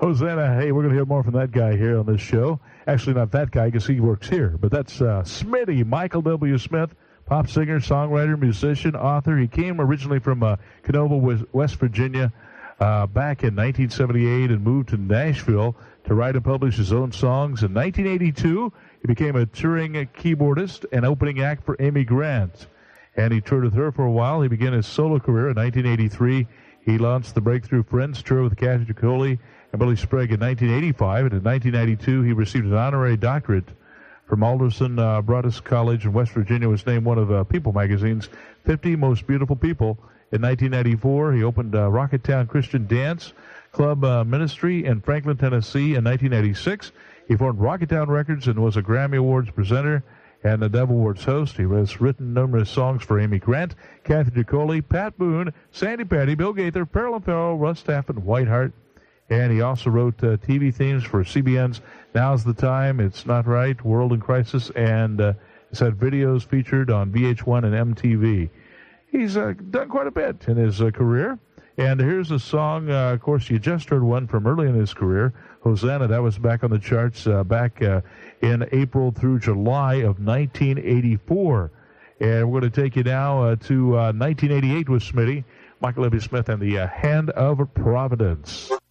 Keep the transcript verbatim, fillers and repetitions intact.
Hosanna, hey, we're going to hear more from that guy here on this show. Actually, not that guy because he works here, but that's uh, Smitty, Michael W. Smith, pop singer, songwriter, musician, author. He came originally from uh, Canova, West Virginia, uh, back in nineteen seventy-eight and moved to Nashville to write and publish his own songs. In nineteen eighty-two, he became a touring keyboardist and opening act for Amy Grant. And he toured with her for a while. He began his solo career in nineteen eighty-three. He launched the Breakthrough Friends tour with Kathy Tricoli and Billy Sprague in nineteen eighty-five. And in nineteen ninety-two, he received an honorary doctorate from Alderson uh, Broaddus College in West Virginia. Was named one of uh, People magazine's fifty Most Beautiful People. In nineteen ninety-four, he opened uh, Rocketown Christian Dance Club uh, Ministry in Franklin, Tennessee. In nineteen ninety-six, he formed Rocketown Records and was a Grammy Awards presenter and a Dove Awards host. He has written numerous songs for Amy Grant, Kathy Tricoli, Pat Boone, Sandy Patty, Bill Gaither, Pearl and Farrell, Russ Taff, and Whiteheart. And he also wrote uh, T V themes for C B N's Now's the Time, It's Not Right, World in Crisis, and uh, he's had videos featured on V H one and M T V. He's uh, done quite a bit in his uh, career. And here's a song, uh, of course, you just heard one from early in his career, Hosanna. That was back on the charts uh, back uh, in April through July of nineteen eighty-four. And we're going to take you now uh, to uh, nineteen eighty-eight with Smitty, Michael W. Smith, and the uh, Hand of Providence.